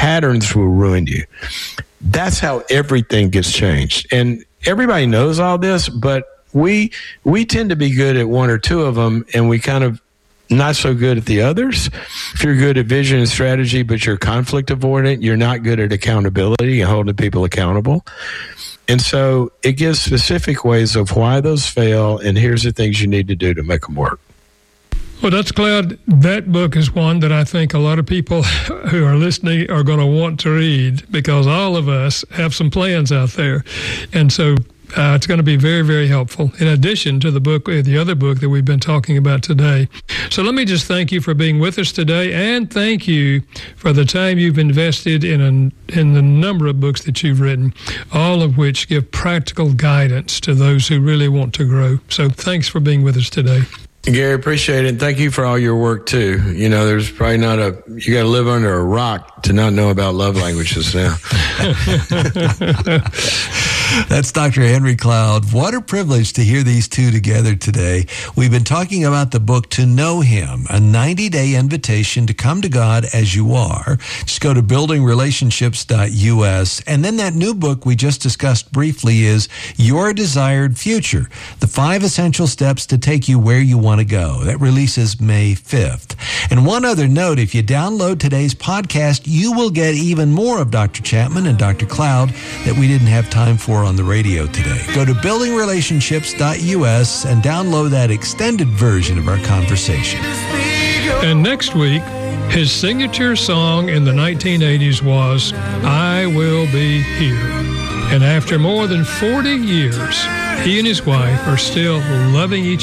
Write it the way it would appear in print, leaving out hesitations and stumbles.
patterns will ruin you. That's how everything gets changed. And everybody knows all this, but we tend to be good at one or two of them, and we kind of not so good at the others. If you're good at vision and strategy, but you're conflict avoidant, you're not good at accountability and holding people accountable. And so it gives specific ways of why those fail, and here's the things you need to do to make them work. Well, Dr. Cloud, that book is one that I think a lot of people who are listening are going to want to read, because all of us have some plans out there. And so it's going to be very, very helpful, in addition to the other book that we've been talking about today. So let me just thank you for being with us today, and thank you for the time you've invested in the number of books that you've written, all of which give practical guidance to those who really want to grow. So thanks for being with us today. Gary, appreciate it. And thank you for all your work, too. You know, there's probably you got to live under a rock to not know about love languages now. That's Dr. Henry Cloud. What a privilege to hear these two together today. We've been talking about the book To Know Him, a 90-day invitation to come to God as you are. Just go to buildingrelationships.us. And then that new book we just discussed briefly is Your Desired Future, the 5 essential steps to take you where you want to go. That releases May 5th. And one other note, if you download today's podcast, you will get even more of Dr. Chapman and Dr. Cloud that we didn't have time for on the radio today. Go to buildingrelationships.us and download that extended version of our conversation. And next week, his signature song in the 1980s was I Will Be Here. And after more than 40 years, he and his wife are still loving each